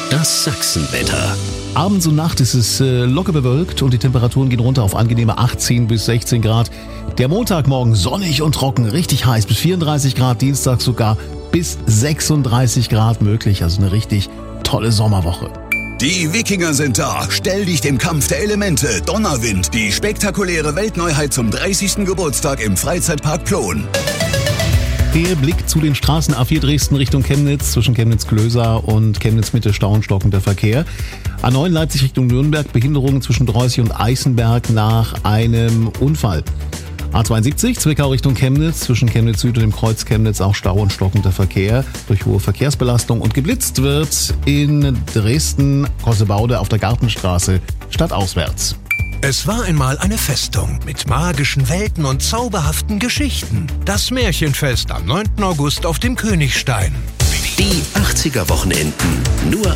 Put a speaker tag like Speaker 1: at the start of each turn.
Speaker 1: Das Sachsenwetter.
Speaker 2: Abends und Nacht ist es locker bewölkt und die Temperaturen gehen runter auf angenehme 18 bis 16 Grad. Der Montagmorgen sonnig und trocken, richtig heiß, bis 34 Grad, Dienstag sogar bis 36 Grad möglich. Also eine richtig tolle Sommerwoche.
Speaker 3: Die Wikinger sind da. Stell dich dem Kampf der Elemente. Donnerwind, die spektakuläre Weltneuheit zum 30. Geburtstag im Freizeitpark Plon.
Speaker 2: Der Blick zu den Straßen A4 Dresden Richtung Chemnitz, zwischen Chemnitz-Klöser und Chemnitz-Mitte Stau und stockender Verkehr. A9 Leipzig Richtung Nürnberg, Behinderungen zwischen Drossig und Eißenberg nach einem Unfall. A72 Zwickau Richtung Chemnitz, zwischen Chemnitz Süd und dem Kreuz Chemnitz auch Stau und stockender Verkehr durch hohe Verkehrsbelastung. Und geblitzt wird in Dresden Kossebaude auf der Gartenstraße stadtauswärts.
Speaker 4: Es war einmal eine Festung mit magischen Welten und zauberhaften Geschichten. Das Märchenfest am 9. August auf dem Königstein.
Speaker 1: Die 80er Wochenenden. Nur